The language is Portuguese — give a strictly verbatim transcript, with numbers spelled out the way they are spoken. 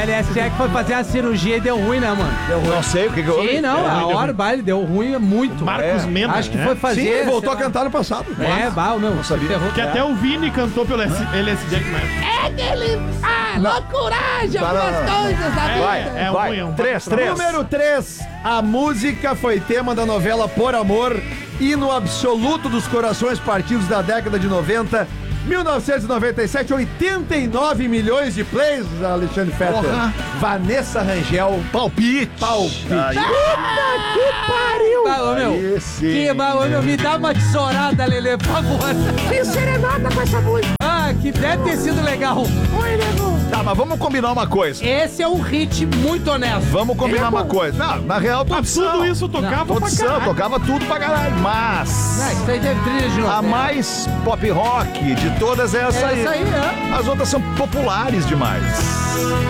L S Jack foi fazer a cirurgia e deu ruim, né, mano? Eu não sei o que que houve. Sim, não, a hora o baile deu ruim muito. Marcos É. Mendes. Acho que né? foi fazer. Sim, ele voltou sei a lá. cantar no passado. É, bah, meu, não sabia. ferrou. Que até o Vini cantou pelo L S Jack, mas... É aquele. Ah, loucuragem, Tá, não, algumas não. coisas da vida. Vai, É um vai. ruim, é um três, três. Número três. A música foi tema da novela Por Amor, hino absoluto dos corações partidos da década de noventa. mil novecentos e noventa e sete, oitenta e nove milhões de plays, Alexandre Fetter. Porra. Vanessa Rangel. Palpite. Palpite. Aí. Que pariu! Bah, ô, meu. Aí sim. Que bah, ô, meu, me dá uma tesourada, Lelê, por favor. Fiz serenata com essa música. Ah, que deve ter sido legal. Oi, nego. Tá, mas vamos combinar uma coisa. Esse é um hit muito honesto. Vamos combinar uma coisa. Não, na real, Mas produção. tudo isso tocava pra Produção, caralho. tocava tudo pra caralho. Mas Ah, isso aí teve trilha de novo. a mais pop rock de todas é essa É aí. essa aí, é. As outras são populares demais.